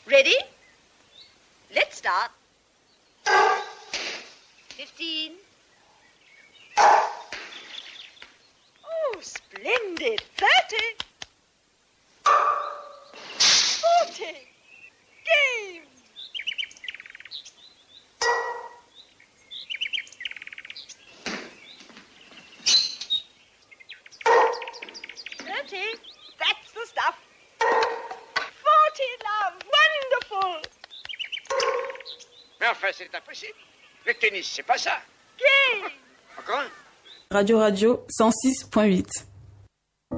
Ready? Let's start. 15. Oh, splendid. 30. 40. Game. 30. That's the stuff. 40, love. Wonderful. Mais enfin, c'est impossible. Le tennis, c'est pas ça. Game. Encore un. Radio 106.8.